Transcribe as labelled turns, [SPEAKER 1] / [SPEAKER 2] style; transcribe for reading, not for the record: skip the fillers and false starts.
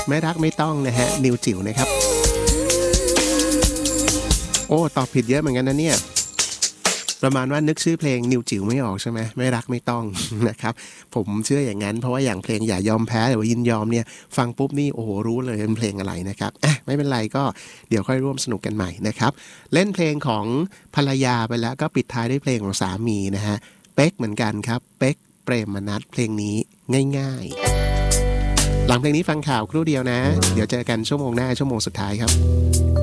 [SPEAKER 1] ไม่รักไม่ต้องนะฮะนิวจิ๋วนะครับโอ้ตอบผิดเยอะเหมือนกันนะเนี่ยประมาณว่านึกชื่อเพลงนิวจิ๋วไม่ออกใช่ไหมไม่รักไม่ต้อง นะครับผมเชื่ออย่างนั้นเพราะว่าอย่างเพลงอย่ายอมแพ้หรือว่ายินยอมเนี่ยฟังปุ๊บนี่โอ้โหรู้เลยเป็นเพลงอะไรนะครับไม่เป็นไรก็เดี๋ยวค่อยร่วมสนุกกันใหม่นะครับเล่นเพลงของภรรยาไปแล้วก็ปิดท้ายด้วยเพลงของสามีนะฮะเป๊กเหมือนกันครับเป๊กเปรมนัสเพลงนี้ง่ายๆหลังเพลงนี้ฟังข่าวครู่เดียวนะเดี๋ยวเจอกันชั่วโมงหน้าชั่วโมงสุดท้ายครับ